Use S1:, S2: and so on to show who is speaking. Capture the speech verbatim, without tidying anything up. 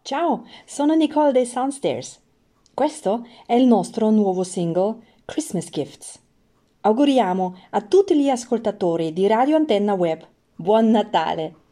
S1: Ciao, sono Nicole dei Soundstairs. Questo è il nostro nuovo singolo Christmas Gifts. Auguriamo a tutti gli ascoltatori di Radio Antenna Web Buon Natale!